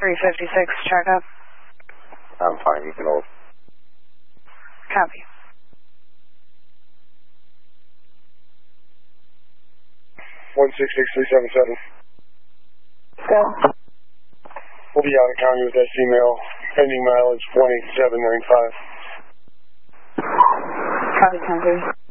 356, check up. I'm fine, you can hold. Copy. 166377. Go. We'll be out of county with that female. Pending mileage 18795. Copy, 10-3.